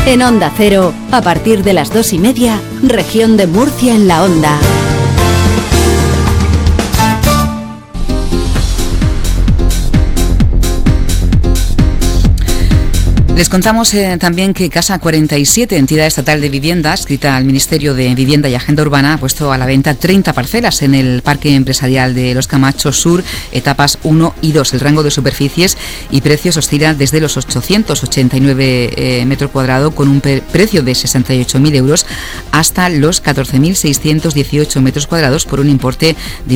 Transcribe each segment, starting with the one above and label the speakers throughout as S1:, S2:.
S1: En Onda Cero, a partir de las 2:30, Región de Murcia en la Onda.
S2: Les contamos también que Casa 47, entidad estatal de vivienda adscrita al Ministerio de Vivienda y Agenda Urbana, ha puesto a la venta 30 parcelas en el Parque Empresarial de Los Camachos Sur, etapas 1 y 2. El rango de superficies y precios oscila desde los 889 metros cuadrados con un precio de 68.000 euros hasta los 14.618 metros cuadrados por un importe de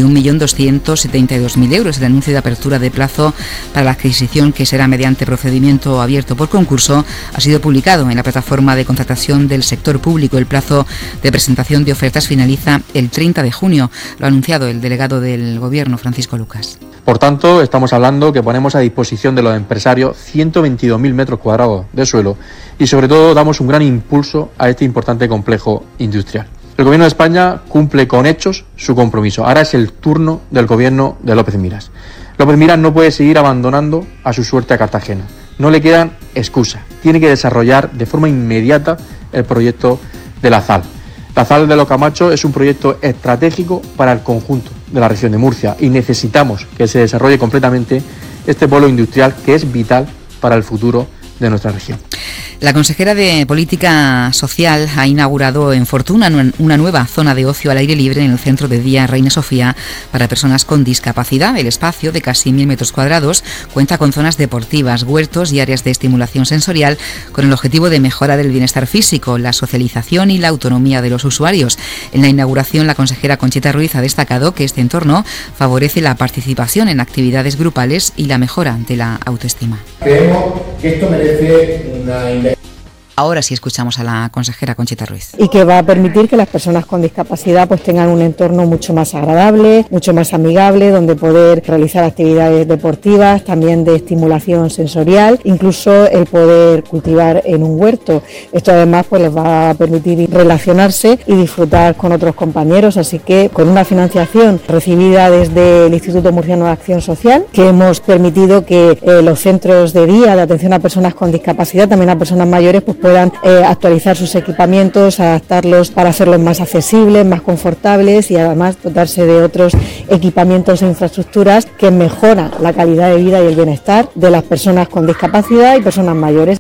S2: 1.272.000 euros. El anuncio de apertura de plazo para la adquisición, que será mediante procedimiento abierto por concurso, ha sido publicado en la plataforma de contratación del sector público. El plazo de presentación de ofertas finaliza el 30 de junio. Lo ha anunciado el delegado del Gobierno, Francisco Lucas.
S3: Por tanto, estamos hablando que ponemos a disposición de los empresarios 122.000 metros cuadrados de suelo y, sobre todo, damos un gran impulso a este importante complejo industrial. El Gobierno de España cumple con hechos su compromiso. Ahora es el turno del Gobierno de López Miras. López Miras no puede seguir abandonando a su suerte a Cartagena. No le quedan excusas. Tiene que desarrollar de forma inmediata el proyecto de la ZAL. La ZAL de Los Camachos es un proyecto estratégico para el conjunto de la región de Murcia y necesitamos que se desarrolle completamente este polo industrial que es vital para el futuro de nuestra región.
S2: La consejera de Política Social ha inaugurado en Fortuna una nueva zona de ocio al aire libre en el centro de día Reina Sofía para personas con discapacidad. El espacio, de casi 1.000 metros cuadrados, cuenta con zonas deportivas, huertos y áreas de estimulación sensorial con el objetivo de mejorar el bienestar físico, la socialización y la autonomía de los usuarios. En la inauguración, la consejera Conchita Ruiz ha destacado que este entorno favorece la participación en actividades grupales y la mejora de la autoestima.
S4: Creemos que esto merece una inversión.
S2: Ahora sí escuchamos a la consejera Conchita Ruiz.
S5: Y que va a permitir que las personas con discapacidad pues tengan un entorno mucho más agradable, mucho más amigable, donde poder realizar actividades deportivas, también de estimulación sensorial, incluso el poder cultivar en un huerto. Esto además pues les va a permitir relacionarse y disfrutar con otros compañeros, así que con una financiación recibida desde el Instituto Murciano de Acción Social, que hemos permitido que los centros de día de atención a personas con discapacidad, también a personas mayores, pues puedan actualizar sus equipamientos, adaptarlos para hacerlos más accesibles, más confortables y además dotarse de otros equipamientos e infraestructuras que mejoran la calidad de vida y el bienestar de las personas con discapacidad y personas mayores.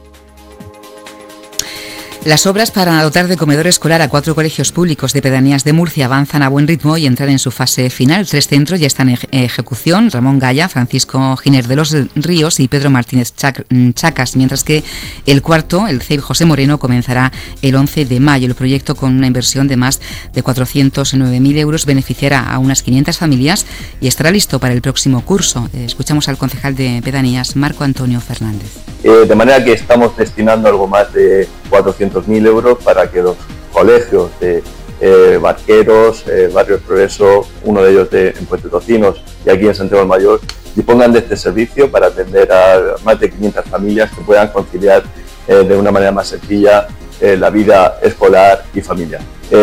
S2: Las obras para dotar de comedor escolar a 4 colegios públicos de pedanías de Murcia avanzan a buen ritmo y entran en su fase final. 3 centros ya están en ejecución: Ramón Gaya, Francisco Giner de los Ríos y Pedro Martínez Chacas, mientras que el cuarto, el CEIP José Moreno, comenzará el 11 de mayo. El proyecto, con una inversión de más de 409.000 euros, beneficiará a unas 500 familias y estará listo para el próximo curso. Escuchamos al concejal de pedanías, Marco Antonio Fernández.
S6: De manera que estamos destinando algo más de 400.000 euros para que los colegios de Barqueros, Barrio Progreso, uno de ellos en Puente Tocinos y aquí en Santiago del Mayor, dispongan de este servicio para atender a más de 500 familias que puedan conciliar de una manera más sencilla la vida escolar y familiar.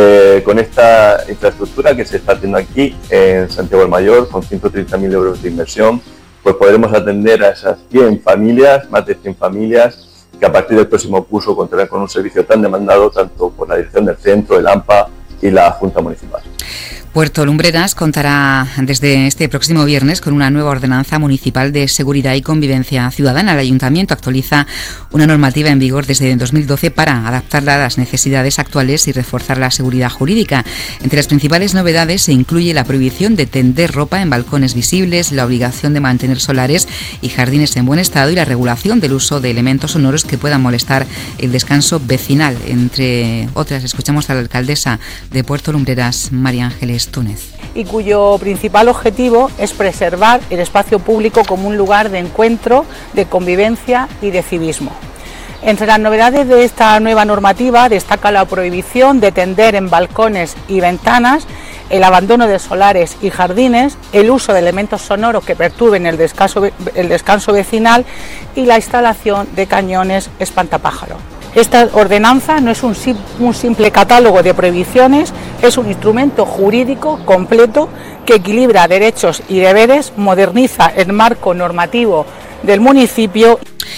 S6: Con esta infraestructura que se está haciendo aquí en Santiago del Mayor, con 130.000 euros de inversión, pues podremos atender a esas 100 familias, más de 100 familias, que a partir del próximo curso contarán con un servicio tan demandado tanto por la dirección del centro, el AMPA y la Junta Municipal.
S2: Puerto Lumbreras contará desde este próximo viernes con una nueva ordenanza municipal de seguridad y convivencia ciudadana. El Ayuntamiento actualiza una normativa en vigor desde 2012 para adaptarla a las necesidades actuales y reforzar la seguridad jurídica. Entre las principales novedades se incluye la prohibición de tender ropa en balcones visibles, la obligación de mantener solares y jardines en buen estado y la regulación del uso de elementos sonoros que puedan molestar el descanso vecinal. Entre otras, escuchamos a la alcaldesa de Puerto Lumbreras, María Ángeles Túnez.
S7: Y cuyo principal objetivo es preservar el espacio público como un lugar de encuentro, de convivencia y de civismo. Entre las novedades de esta nueva normativa destaca la prohibición de tender en balcones y ventanas, el abandono de solares y jardines, el uso de elementos sonoros que perturben el descanso vecinal y la instalación de cañones espantapájaros. Esta ordenanza no es un simple catálogo de prohibiciones, es un instrumento jurídico completo que equilibra derechos y deberes, moderniza el marco normativo del municipio.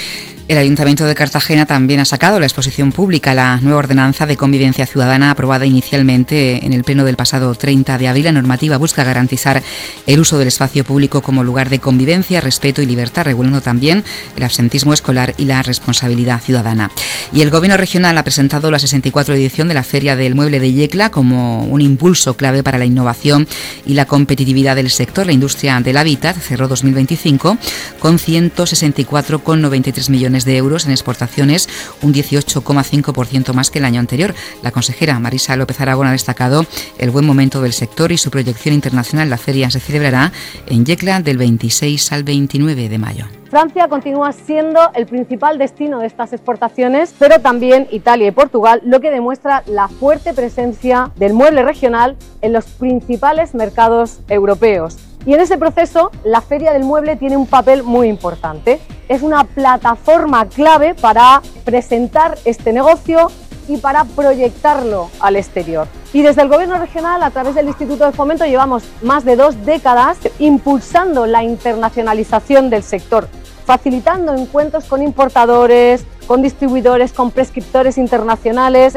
S2: El Ayuntamiento de Cartagena también ha sacado a la exposición pública la nueva ordenanza de convivencia ciudadana aprobada inicialmente en el pleno del pasado 30 de abril. La normativa busca garantizar el uso del espacio público como lugar de convivencia, respeto y libertad, regulando también el absentismo escolar y la responsabilidad ciudadana. Y el Gobierno regional ha presentado la 64ª edición de la Feria del Mueble de Yecla como un impulso clave para la innovación y la competitividad del sector. La industria del hábitat cerró 2025 con 164,93 millones de euros en exportaciones, un 18,5% más que el año anterior. La consejera Marisa López Aragón ha destacado el buen momento del sector y su proyección internacional. La feria se celebrará en Yecla del 26 al 29 de mayo.
S8: Francia continúa siendo el principal destino de estas exportaciones, pero también Italia y Portugal, lo que demuestra la fuerte presencia del mueble regional en los principales mercados europeos. Y en ese proceso, la Feria del Mueble tiene un papel muy importante. Es una plataforma clave para presentar este negocio y para proyectarlo al exterior. Y desde el Gobierno regional, a través del Instituto de Fomento, llevamos más de 2 décadas impulsando la internacionalización del sector, facilitando encuentros con importadores, con distribuidores, con prescriptores internacionales.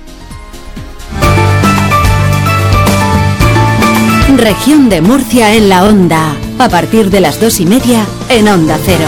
S1: Región de Murcia en la Onda, a partir de las 2:30 en Onda Cero.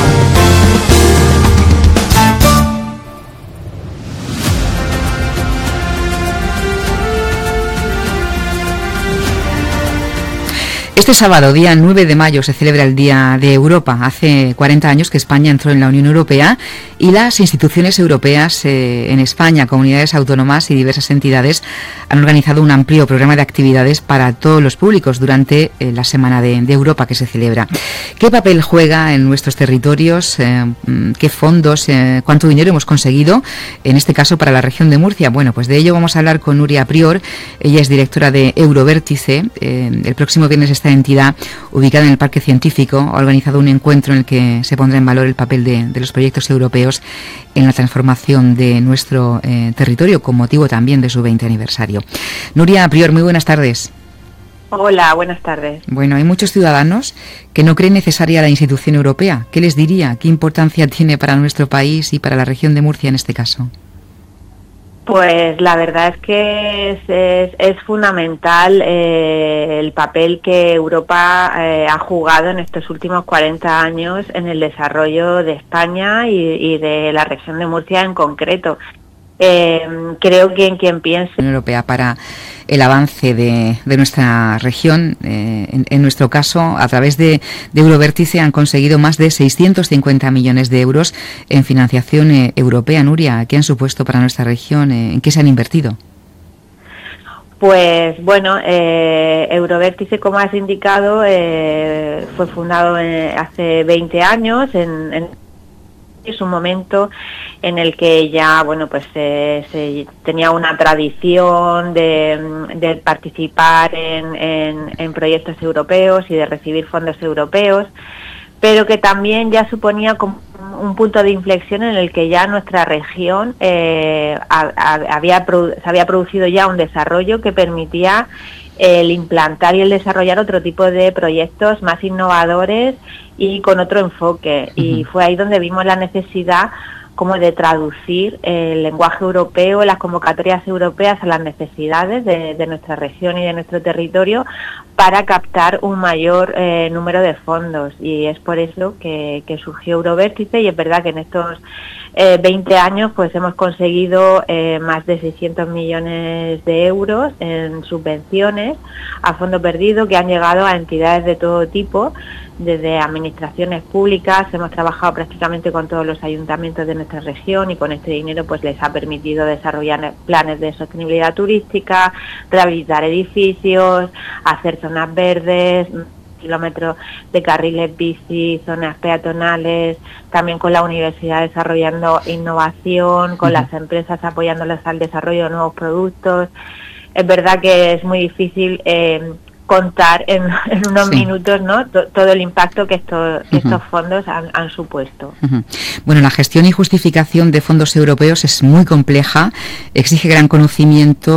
S2: Este sábado, día 9 de mayo, se celebra el Día de Europa. Hace 40 años que España entró en la Unión Europea y las instituciones europeas en España, comunidades autónomas y diversas entidades han organizado un amplio programa de actividades para todos los públicos durante la Semana de Europa que se celebra. ¿Qué papel juega en nuestros territorios? ¿Qué fondos? ¿Cuánto dinero hemos conseguido? En este caso, para la región de Murcia. Bueno, pues de ello vamos a hablar con Nuria Prior. Ella es directora de Eurovértice. El próximo viernes esta entidad, ubicada en el Parque Científico, ha organizado un encuentro en el que se pondrá en valor el papel de los proyectos europeos en la transformación de nuestro territorio, con motivo también de su 20 aniversario. Nuria Prior, muy buenas tardes.
S9: Hola, buenas tardes.
S2: Bueno, hay muchos ciudadanos que no creen necesaria la institución europea. ¿Qué les diría? ¿Qué importancia tiene para nuestro país y para la región de Murcia en este caso?
S9: Pues la verdad es que es fundamental el papel que Europa ha jugado en estos últimos 40 años en el desarrollo de España y de la región de Murcia en concreto. Creo que en quien piense
S2: Europea para el avance de nuestra región, en nuestro caso, a través de Eurovértice han conseguido más de 650 millones de euros en financiación europea. Nuria, ¿qué han supuesto para nuestra región? ¿En qué se han invertido?
S9: Pues bueno, Eurovértice, como has indicado, fue fundado hace 20 años es un momento en el que ya, bueno, pues se tenía una tradición de participar en proyectos europeos y de recibir fondos europeos, pero que también ya suponía como un punto de inflexión en el que ya nuestra región se había producido ya un desarrollo que permitía el implantar y el desarrollar otro tipo de proyectos más innovadores y con otro enfoque. Y fue ahí donde vimos la necesidad como de traducir el lenguaje europeo, las convocatorias europeas a las necesidades de nuestra región y de nuestro territorio para captar un mayor número de fondos. Y es por eso que surgió Eurovértice, y es verdad que en estos 20 años pues hemos conseguido más de 600 millones de euros en subvenciones a fondo perdido que han llegado a entidades de todo tipo, desde administraciones públicas. Hemos trabajado prácticamente con todos los ayuntamientos de nuestra región y con este dinero pues les ha permitido desarrollar planes de sostenibilidad turística, rehabilitar edificios, hacer zonas verdes, kilómetros de carriles bici, zonas peatonales, también con la universidad desarrollando innovación, con las empresas apoyándolas al desarrollo de nuevos productos. Es verdad que es muy difícil contar en unos minutos, ¿no?, todo el impacto que estos fondos han supuesto.
S2: Bueno, la gestión y justificación de fondos europeos es muy compleja, exige gran conocimiento